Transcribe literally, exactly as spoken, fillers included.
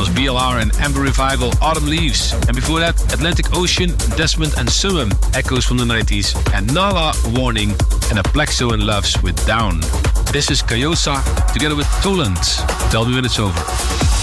was B L R and Amber Revival, Autumn Leaves. And before that, Atlantic Ocean, Desmond and Summum, Echoes from the nineties. And Nala, Warning, and Aplexo and Loves with Down. This is Kayosa together with Toland. Tell me when it's over.